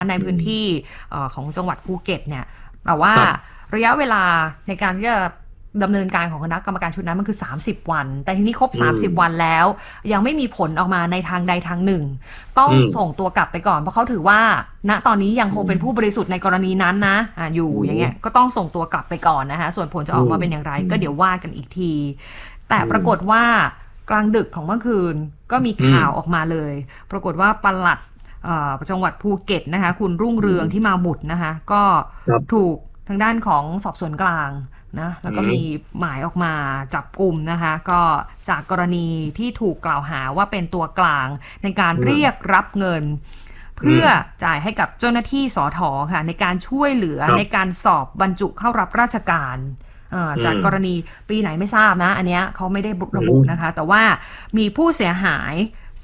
ในพื้นที่ของจังหวัดภูเก็ตเนี่ยแต่ว่าระยะเวลาในการที่จะดำเนินการของคณะกรรมการชุดนั้นมันคือ30 วันแต่ทีนี้ครบ30 วันแล้วยังไม่มีผลออกมาในทางใดทางหนึ่งต้องส่งตัวกลับไปก่อนเพราะเขาถือว่าณตอนนี้ยังคงเป็นผู้บริสุทธิ์ในกรณีนั้นนะอยู่อย่างเงี้ยก็ต้องส่งตัวกลับไปก่อนนะคะส่วนผลจะออกมาเป็นอย่างไรก็เดี๋ยวว่ากันอีกทีแต่ปรากฏว่ากลางดึกของเมื่อคืนก็มีข่าวออกมาเลยปรากฏว่าปลัดจังหวัดภูเก็ตนะคะคุณรุ่งเรืองที่มาบุตรนะคะก็ถูกทางด้านของสอบสวนกลางนะแล้วก็มีหมายออกมาจับกุมนะคะก็จากกรณีที่ถูกกล่าวหาว่าเป็นตัวกลางในการเรียกรับเงินเพื่อจ่ายให้กับเจ้าหน้าที่สท.ค่ะในการช่วยเหลือในการสอบบรรจุเข้ารับราชการจากกรณีปีไหนไม่ทราบนะอันเนี้ยเขาไม่ได้ระบุนะคะแต่ว่ามีผู้เสียหาย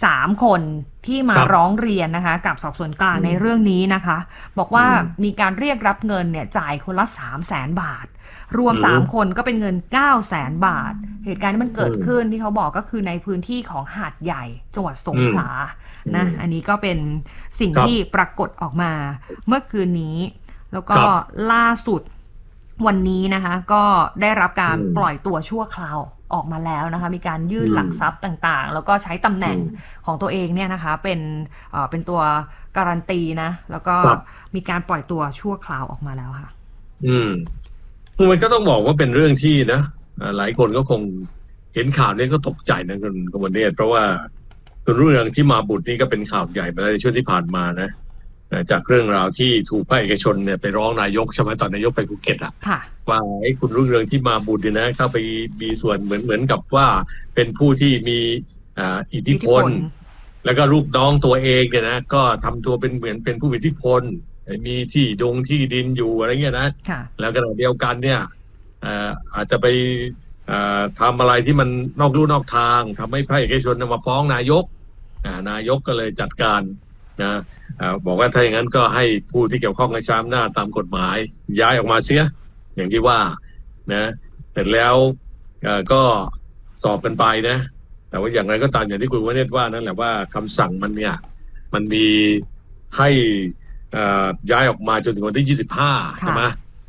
3 คนที่มาร้องเรียนนะคะกับสอบสวนกลางในเรื่องนี้นะคะบอกว่ามีการเรียกรับเงินเนี่ยจ่ายคนละ 300,000 บาทรวม3 คนก็เป็นเงิน 900,000 บาทเหตุการณ์ที่มันเกิดขึ้นที่เขาบอกก็คือในพื้นที่ของหาดใหญ่จังหวัดสงขลานะอันนี้ก็เป็นสิ่งที่ปรากฏออกมาเมื่อคืนนี้แล้วก็ล่าสุดวันนี้นะคะก็ได้รับการปล่อยตัวชั่วคราวออกมาแล้วนะคะมีการยื่นหลักทรัพย์ต่างๆแล้วก็ใช้ตำแหน่งของตัวเองเนี่ยนะคะเป็นตัวการันตีนะแล้วก็มีการปล่อยตัวชั่วคราวออกมาแล้วค่ะมันก็ต้องบอกว่าเป็นเรื่องที่นะหลายคนก็คงเห็นข่าวนี้ก็ตกใจนะคุณกมลเนตรเพราะว่าเรื่องที่มาบุตรนี่ก็เป็นข่าวใหญ่มาในช่วงที่ผ่านมานะจากเรื่องราวที่ถูกภาคเอกชนเนี่ยไปร้องนายกใช่ไหมตอนนายกไปภูเก็ตว่าไอ้คุณรุ่งเรืองที่มาบุตรเนี่ยนะเข้าไปมีส่วนเหมือนกับว่าเป็นผู้ที่มีอิทธิพลแล้วก็ลูกน้องตัวเองเนี่ยนะก็ทำตัวเป็นเหมือนเป็นผู้มีอิทธิพลมีที่ดินอยู่อะไรเงี้ยนะแล้วก็เดียวกันเนี่ยอาจจะไปทำอะไรที่มันนอกลู่นอกทางทำให้ภาคเอกชนมาฟ้องนายกก็เลยจัดการนะบอกว่าถ้าอย่างนั้นก็ให้ผู้ที่เกี่ยวข้องกับใช้อำนาจตามกฎหมายย้ายออกมาเสียอย่างที่ว่านะเสร็จแล้วก็สอบกันไปนะแต่ว่าอย่างไรก็ตามอย่างที่คุณวเนศว่านั่นแหละว่าคำสั่งมันเนี่ยมันมีให้ย้ายออกมาจนถึงวันที่25ใช่ไหม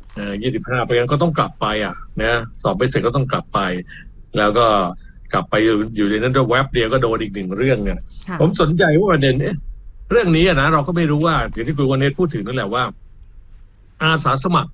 25เพราะงั้นก็ต้องกลับไปนะสอบไปเสร็จก็ต้องกลับไปแล้วก็กลับไปอยู่ในนั้นด้วยแวบเดียวก็โดนอีก1 เรื่องเนี่ยผมสนใจว่าประเด็นเรื่องนี้นะเราก็ไม่รู้ว่าอย่างที่คุณวเนศพูดถึงนั่นแหละว่าอาสาสมัคร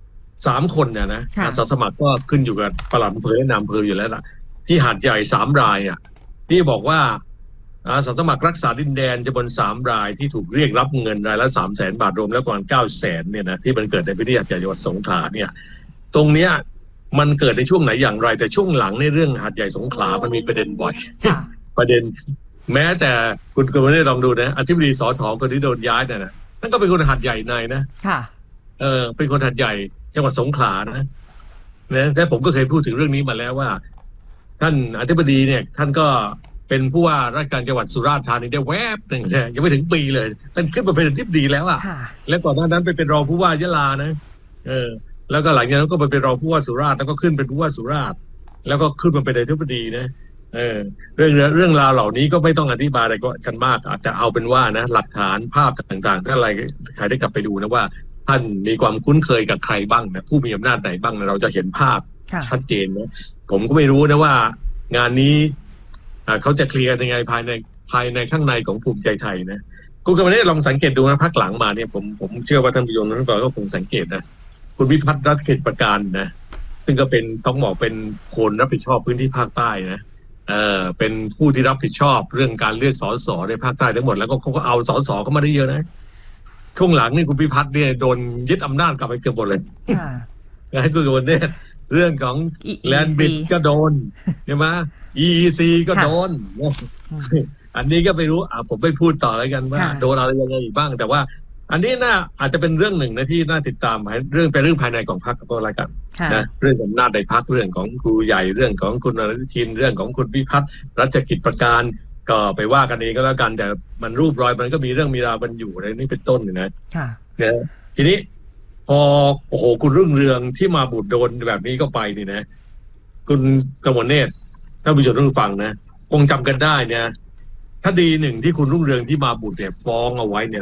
3 คนเนี่ยนะอาสาสมัครก็ขึ้นอยู่กับปลัดอำเภอและนายอำเภออยู่แล้วล่ะที่หาดใหญ่3 รายที่บอกว่าอาสาสมัครรักษาดินแดนจำนวน3 รายที่ถูกเรียกรับเงินรายละ 300,000 บาทรวมแล้วประมาณ 900,000 เนี่ยนะที่มันเกิดในพื้นที่หาดใหญ่จังหวัดสงขลาเนี่ยตรงเนี้ยมันเกิดในช่วงไหนอย่างไรแต่ช่วงหลังในเรื่องหาดใหญ่สงขลามันมีประเด็นบ่อยประเด็นแม้แต่คุณก็ไม่ได้ลองดูนะอธิบดีสท.คนที่โดนย้ายเนี่ยนะนั่นก็เป็นคนหาดใหญ่ในนะเป็นคนหาดใหญ่จังหวัดสงขลานะและผมก็เคยพูดถึงเรื่องนี้มาแล้วว่าท่านอธิบดีเนี่ยท่านก็เป็นผู้ว่าราชการจังหวัดสุราษฎร์ธานีได้แวบหนึ่งใช่ยังไม่ถึงปีเลยท่านขึ้นมาเป็นอธิบดีแล้วแล้วก่อนหน้านั้นไปเป็นรองผู้ว่ายะลานะแล้วก็หลังจากนั้นก็ไปเป็นรองผู้ว่าสุราษฎร์แล้วก็ขึ้นเป็นผู้ว่าสุราษฎร์แล้วก็ขึ้นมาเป็นอธิบดีนะเรื่องราวเหล่านี้ก็ไม่ต้องอธิบายอะไรกันมากอาจจะเอาเป็นว่านะหลักฐานภาพต่างๆถ้าอะไรใครได้กลับไปดูนะว่าท่านมีความคุ้นเคยกับใครบ้างนะผู้มีอำนาจไหนบ้างนะเราจะเห็นภาพชัดเจนนะผมก็ไม่รู้นะว่างานนี้เขาจะเคลียร์ยังไงภายในข้างในของภูมิใจไทยนะคุณกำลังได้ลองสังเกตดูนะพักหลังมาเนี่ยผมเชื่อว่าท่านผู้ชมท่านก็คงสังเกตนะคุณวิพัฒน์รัตนกิจประการนะซึ่งก็เป็นต้องบอกเป็นคนรับผิดชอบพื้นที่ภาคใต้นะเป็นผู้ที่รับผิดชอบเรื่องการเลือกสสในภาคใต้ทั้งหมดแล้วก็เขาก็เอาสสเข้ามาได้เยอะนะช่วงหลังนี่คุณพิพัฒน์เนี่ยโดนยึดอำนาจกลับไปเกือบหมดเลยให้คุณวันนี้เรื่องของแลนด์บริดจ์ก็โดนใช่ไหม EEC ก็โดนอันนี้ก็ไม่รู้ผมไม่พูดต่อแล้วกันว่าโดนอะไรยังไงอีกบ้างแต่ว่าอันนี้อาจจะเป็นเรื่องหนึ่งนะที่น่าติดตามเป็นเรื่องภายในของพรรคก็แล้วกันนะเรื่องอำนาจในพรรคเรื่องของครูใหญ่เรื่องของคุณอนุทินเรื่องของคุณพิพัฒน์รัชกิจประการก็ไปว่ากันเองก็แล้วกันแต่มันรูปรอยมันก็มีเรื่องมีราวกันอยู่อะไรนี่เป็นต้นนะทีนี้พอโอ้โหคุณรุ่งเรืองที่มาบุตรโดนแบบนี้ก็ไปนี่นะคุณกมลเนตรท่านผู้ชมท่านผู้ฟังนะคงจำกันได้เนี่ยคดีหนึ่งที่คุณรุ่งเรืองที่มาบุตรเนี่ยฟ้องเอาไว้เนี่ยนะ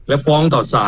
และฟ้องต่อศาล